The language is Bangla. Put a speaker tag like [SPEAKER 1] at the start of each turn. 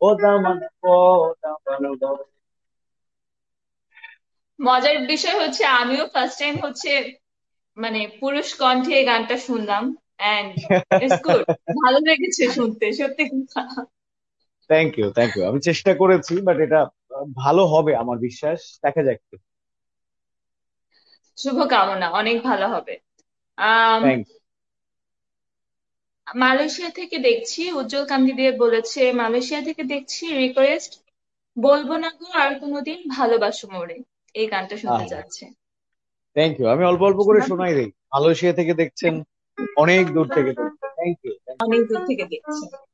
[SPEAKER 1] ও দামান ও দামান বাবা।
[SPEAKER 2] মজার বিষয় হচ্ছে আমিও ফার্স্ট টাইম হচ্ছে মানে পুরুষ কণ্ঠে এই গানটা শুনলাম, এন্ড ইটস গুড, ভালো লেগেছে শুনতে সত্যি কথা।
[SPEAKER 1] Thank you, thank you. আমি চেষ্টা করেছি, বাট এটা ভালো হবে আমার বিশ্বাস। দেখা যাক।
[SPEAKER 2] শুভকামনা, অনেক ভালো হবে। আম
[SPEAKER 1] থ্যাংক।
[SPEAKER 2] মালয়েশিয়া থেকে দেখছি উজ্জ্বল কান্তি দিয়ে বলেছে, মালয়েশিয়া থেকে দেখছি রিকোয়েস্ট, বলবো না গো আর কোনোদিন ভালোবাসো মোরে, এই গানটা শুনতে চাচ্ছে।
[SPEAKER 1] Thank you. আমি অল্প অল্প করে
[SPEAKER 2] শোনাবো?
[SPEAKER 1] শোনাই দিই। মালয়েশিয়া থেকে দেখছেন, অনেক দূর থেকে দেখছেন। Thank you.
[SPEAKER 2] অনেক দূর থেকে দেখছি।